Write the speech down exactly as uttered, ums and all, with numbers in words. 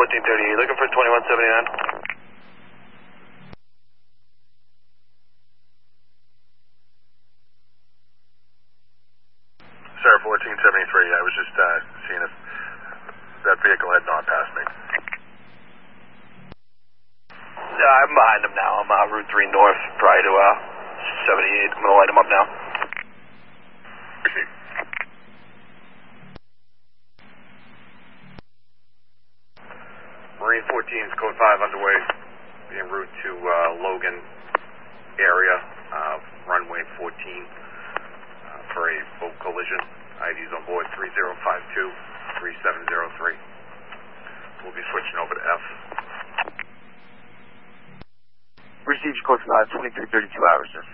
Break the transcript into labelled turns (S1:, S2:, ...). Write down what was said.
S1: fourteen thirty-eight, looking for twenty-one seventy-nine.
S2: Sir, fourteen seventy-three, I was just uh, seeing if that vehicle had gone past me.
S1: Yeah, I'm behind him now. I'm uh, Route three North, prior to uh, seventy-eight. I'm going to light him up now.
S2: Proceed. Marine fourteen's code five underway, en route to uh, Logan area, uh, runway fourteen, uh, for a boat collision. I Ds on board three zero five two, three seven zero three. We'll be switching over to F.
S3: Received code five, twenty-three thirty-two hours, sir.